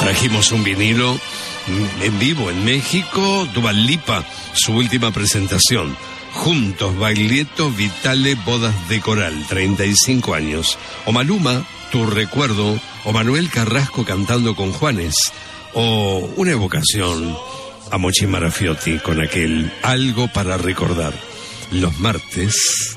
Trajimos un vinilo en vivo en México, Dua Lipa, su última presentación. Juntos, Baglietto, Vitale, Bodas de Coral, 35 años. O Maluma, Tu Recuerdo, o Manuel Carrasco cantando con Juanes, o una evocación a Mochi Marafiotti con aquel Algo para Recordar. Los martes